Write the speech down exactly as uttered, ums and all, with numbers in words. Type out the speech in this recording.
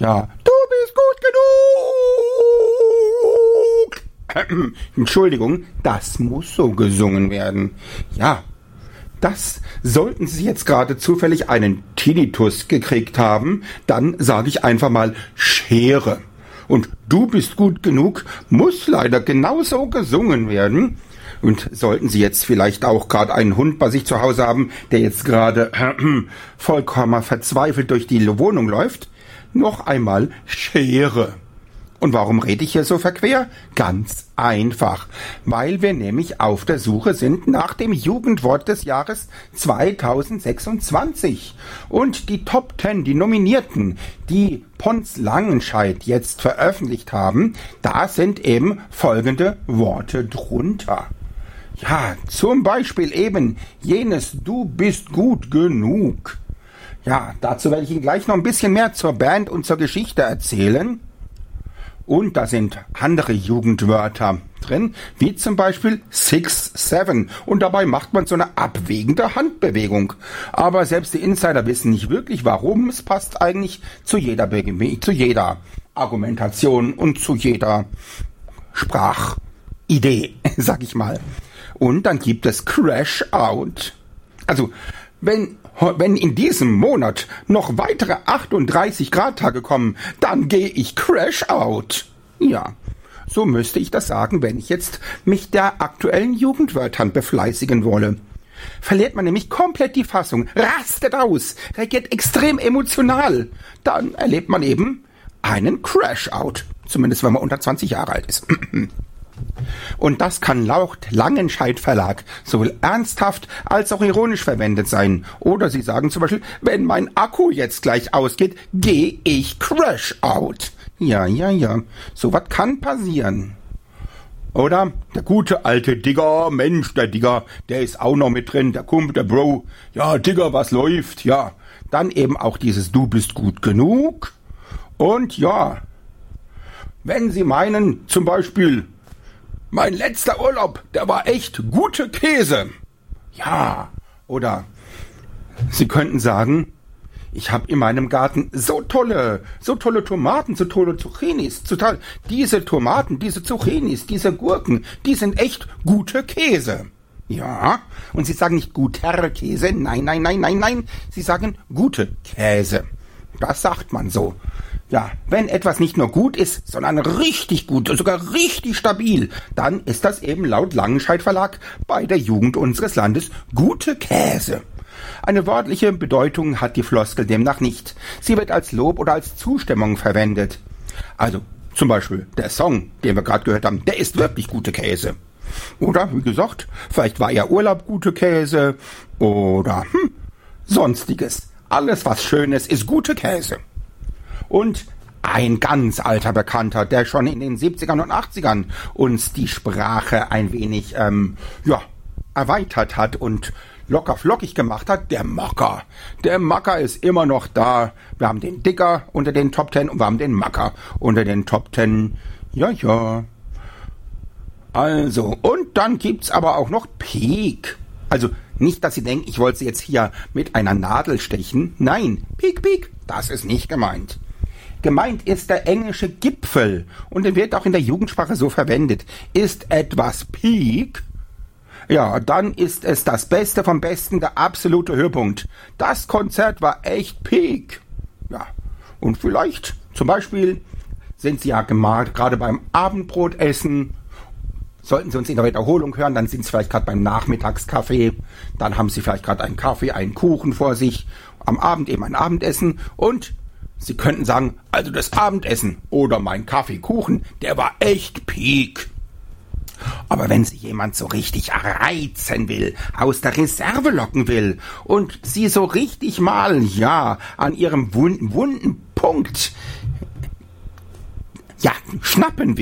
Ja, du bist gut genug. Entschuldigung, das muss so gesungen werden. Ja, das sollten Sie jetzt gerade zufällig einen Tinnitus gekriegt haben, dann sage ich einfach mal Schere. Und du bist gut genug muss leider genauso gesungen werden. Und sollten Sie jetzt vielleicht auch gerade einen Hund bei sich zu Hause haben, der jetzt gerade äh, vollkommen verzweifelt durch die Wohnung läuft, noch einmal Schere. Und warum rede ich hier so verquer? Ganz einfach, weil wir nämlich auf der Suche sind nach dem Jugendwort des Jahres zweitausendsechsundzwanzig. Und die Top Ten, die Nominierten, die Pons Langenscheidt jetzt veröffentlicht haben, da sind eben folgende Worte drunter. Ja, zum Beispiel eben jenes Du bist gut genug. Ja, dazu werde ich Ihnen gleich noch ein bisschen mehr zur Band und zur Geschichte erzählen. Und da sind andere Jugendwörter drin, wie zum Beispiel Six Seven. Und dabei macht man so eine abwägende Handbewegung. Aber selbst die Insider wissen nicht wirklich, warum. Es passt eigentlich zu jeder, Be- zu jeder Argumentation und zu jeder Sprachidee, sag ich mal. Und dann gibt es Crash Out. Also, wenn Wenn in diesem Monat noch weitere achtunddreißig Grad Tage kommen, dann gehe ich Crash Out. Ja, so müsste ich das sagen, wenn ich jetzt mich der aktuellen Jugendwörtern befleißigen wolle. Verliert man nämlich komplett die Fassung, rastet aus, reagiert extrem emotional, dann erlebt man eben einen Crash Out. Zumindest wenn man unter zwanzig Jahre alt ist. Und das kann laut Langenscheidt Verlag sowohl ernsthaft als auch ironisch verwendet sein. Oder Sie sagen zum Beispiel, wenn mein Akku jetzt gleich ausgeht, gehe ich Crash Out. Ja, ja, ja, sowas kann passieren. Oder der gute alte Digger, Mensch, der Digger, der ist auch noch mit drin, der Kumpel, der Bro. Ja, Digger, was läuft? Ja, dann eben auch dieses Du bist gut genug. Und ja, wenn Sie meinen, zum Beispiel, mein letzter Urlaub, der war echt gute Käse. Ja, oder Sie könnten sagen, ich habe in meinem Garten so tolle, so tolle Tomaten, so tolle Zucchinis. Total. Diese Tomaten, diese Zucchinis, diese Gurken, die sind echt gute Käse. Ja, und Sie sagen nicht guter Käse, nein, nein, nein, nein, nein. Sie sagen gute Käse. Das sagt man so. Ja, wenn etwas nicht nur gut ist, sondern richtig gut, sogar richtig stabil, dann ist das eben laut Langenscheidt Verlag bei der Jugend unseres Landes gute Käse. Eine wörtliche Bedeutung hat die Floskel demnach nicht. Sie wird als Lob oder als Zustimmung verwendet. Also zum Beispiel der Song, den wir gerade gehört haben, der ist wirklich gute Käse. Oder, wie gesagt, vielleicht war ja Urlaub gute Käse oder hm, sonstiges. Alles, was Schönes, ist gute Käse. Und ein ganz alter Bekannter, der schon in den siebzigern und achtzigern uns die Sprache ein wenig ähm, ja, erweitert hat und locker flockig gemacht hat, der Macker. Der Macker ist immer noch da. Wir haben den Dicker unter den Top Ten und wir haben den Macker unter den Top Ten. Ja, ja. Also, und dann gibt's aber auch noch Peak. Also nicht, dass Sie denken, ich wollte Sie jetzt hier mit einer Nadel stechen. Nein, Peak, Peak, das ist nicht gemeint. Gemeint ist der englische Gipfel und der wird auch in der Jugendsprache so verwendet. Ist etwas Peak, ja, dann ist es das Beste vom Besten, der absolute Höhepunkt. Das Konzert war echt Peak. Ja, und vielleicht zum Beispiel sind Sie ja gerade beim Abendbrotessen. Sollten Sie uns in der Wiederholung hören, dann sind Sie vielleicht gerade beim Nachmittagskaffee. Dann haben Sie vielleicht gerade einen Kaffee, einen Kuchen vor sich. Am Abend eben ein Abendessen und Sie könnten sagen, also das Abendessen oder mein Kaffeekuchen, der war echt Peak. Aber wenn Sie jemand so richtig reizen will, aus der Reserve locken will und Sie so richtig mal, ja, an Ihrem wunden, wunden Punkt, ja, schnappen will,